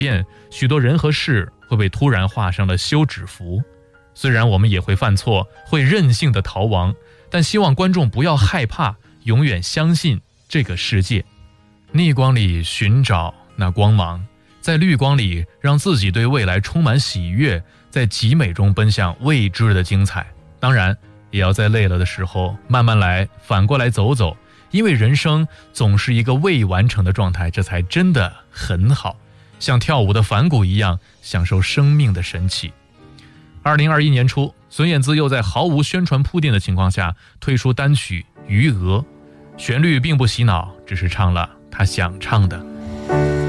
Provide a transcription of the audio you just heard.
许多人和事会被突然画上了休止符。虽然我们也会犯错，会任性的逃亡，但希望观众不要害怕，永远相信这个世界。逆光里寻找那光芒，在绿光里让自己对未来充满喜悦，在极美中奔向未知的精彩。当然也要在累了的时候慢慢来，反过来走走，因为人生总是一个未完成的状态，这才真的很好，像跳舞的梵谷一样享受生命的神奇。2021年初，孙燕姿又在毫无宣传铺垫的情况下推出单曲《余额》，旋律并不洗脑，只是唱了她想唱的。